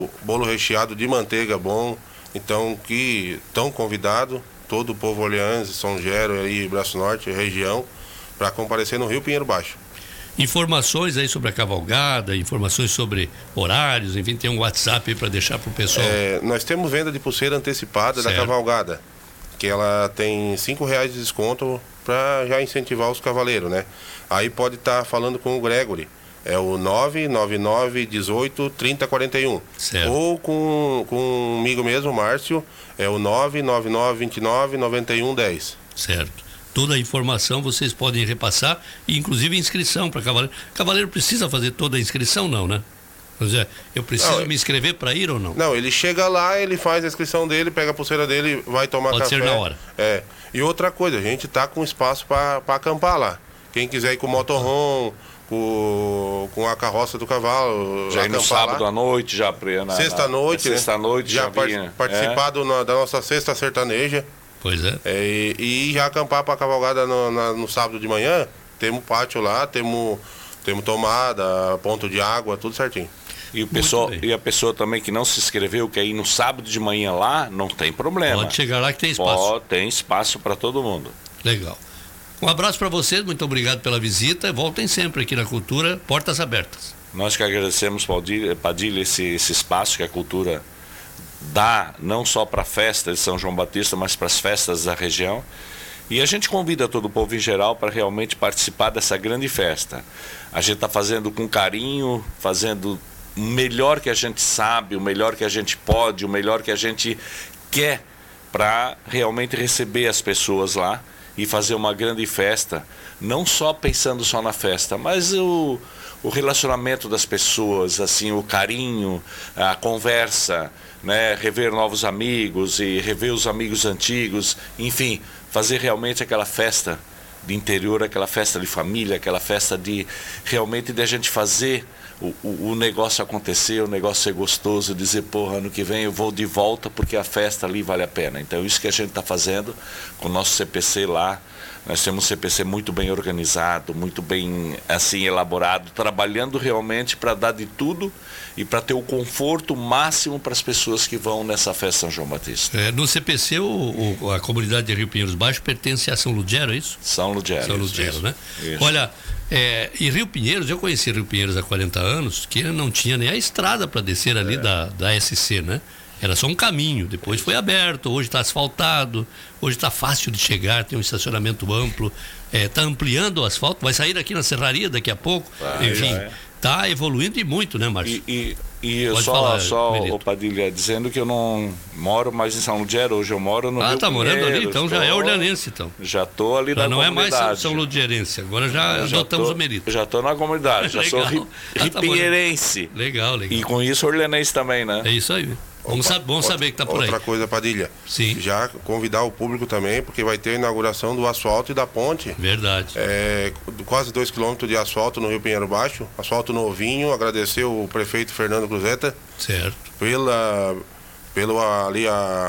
bolo recheado de manteiga bom. Então, que estão convidados, todo o povo orleanense, São Gero e Braço Norte, região, para comparecer no Rio Pinheiro Baixo. Informações aí sobre a cavalgada, informações sobre horários, enfim, tem um WhatsApp aí para deixar para o pessoal. Nós temos venda de pulseira antecipada da cavalgada, que ela tem R$5 de desconto para já incentivar os cavaleiros, né? Aí pode estar falando com o Gregory, é o 999 18 30 41. Certo. Ou com um amigo mesmo, Márcio, é o 999 29 91 10. Certo. Toda a informação vocês podem repassar, e inclusive inscrição para cavaleiro. Cavaleiro precisa fazer toda a inscrição, não, né? Pois é, eu preciso me inscrever para ir ou não? Não, ele chega lá, ele faz a inscrição dele, pega a pulseira dele, vai tomar café. Pode ser na hora. E outra coisa, a gente tá com espaço para acampar lá. Quem quiser ir com o motorhome, com a carroça do cavalo, já ir no sábado à noite, já sexta-noite, já participar da nossa sexta sertaneja. Pois é. E já acampar para a cavalgada no sábado de manhã. Temos pátio lá, temos tomada, ponto de água, tudo certinho. E a pessoa também que não se inscreveu, quer ir no sábado de manhã lá, não tem problema. Pode chegar lá que tem espaço. Tem espaço para todo mundo. Legal. Um abraço para vocês, muito obrigado pela visita. Voltem sempre aqui na Cultura, portas abertas. Nós que agradecemos, Padilha, esse espaço que a Cultura dá, não só para a festa de São João Batista, mas para as festas da região. E a gente convida todo o povo em geral para realmente participar dessa grande festa. A gente está fazendo com carinho, fazendo o melhor que a gente sabe, o melhor que a gente pode, o melhor que a gente quer, para realmente receber as pessoas lá e fazer uma grande festa, não só pensando só na festa, mas o relacionamento das pessoas, assim, o carinho, a conversa, né, rever novos amigos e rever os amigos antigos, enfim, fazer realmente aquela festa de interior, aquela festa de família, aquela festa de realmente de a gente fazer o negócio acontecer, o negócio ser gostoso, dizer, porra, ano que vem eu vou de volta porque a festa ali vale a pena. Então isso que a gente está fazendo com o nosso CPC lá. Nós temos um CPC muito bem organizado, muito bem assim elaborado, trabalhando realmente para dar de tudo e para ter o conforto máximo para as pessoas que vão nessa festa São João Batista. No CPC, a comunidade de Rio Pinheiros Baixo pertence a São Ludgero, é isso? São Ludgero. São Ludgero, né? Isso. Olha, e Rio Pinheiros, eu conheci Rio Pinheiros há 40 anos, que não tinha nem a estrada para descer ali da SC, né? Era só um caminho, depois foi aberto, hoje está asfaltado, hoje está fácil de chegar, tem um estacionamento amplo, está ampliando o asfalto, vai sair aqui na Serraria daqui a pouco, enfim, está evoluindo e muito, né, Márcio? E eu só o Padilha, dizendo que eu não moro mais em São Ludgero, hoje eu moro no Rio tá morando Pinheiros, ali, então já é orleanense, então. Já estou ali na não comunidade. Não é mais São Ludgerense, agora já adotamos o mérito. Já estou na comunidade, já sou ripinheirense. Legal. E com isso orleanense também, né? É isso aí. Vamos saber que está por aí. Outra coisa, Padilha. Sim. Já convidar o público também, porque vai ter a inauguração do asfalto e da ponte. Verdade. Quase 2 quilômetros de asfalto no Rio Pinheiro Baixo. Asfalto novinho. Agradecer o prefeito Fernando Cruzeta. Certo. Pelo ali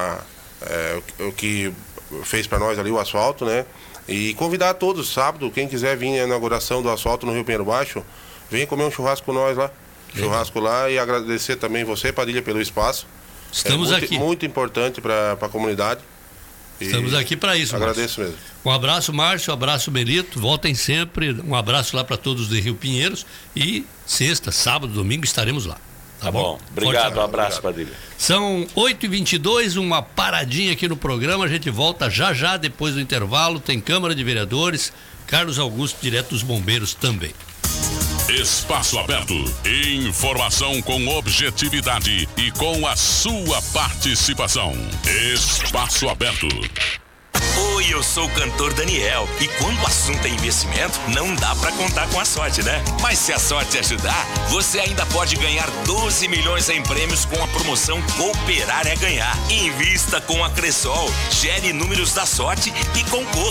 o que fez para nós ali o asfalto, né? E convidar a todos, sábado, quem quiser vir à inauguração do asfalto no Rio Pinheiro Baixo, venha comer um churrasco com nós lá. Churrasco lá, e agradecer também você, Padilha, pelo espaço. Estamos aqui. Muito importante para a comunidade. Estamos aqui para isso. Agradeço mesmo. Um abraço, Márcio, um abraço, Melito. Voltem sempre. Um abraço lá para todos de Rio Pinheiros. E sexta, sábado, domingo estaremos lá. Tá bom? Obrigado, um abraço, Padilha. São 8h22, uma paradinha aqui no programa. A gente volta já depois do intervalo. Tem Câmara de Vereadores, Carlos Augusto, direto dos Bombeiros também. Espaço Aberto. Informação com objetividade e com a sua participação. Espaço Aberto. Oi, eu sou o cantor Daniel. E quando o assunto é investimento, não dá pra contar com a sorte, né? Mas se a sorte ajudar, você ainda pode ganhar 12 milhões em prêmios com a promoção Cooperar é Ganhar. Invista com a Cressol, gere números da sorte e concorra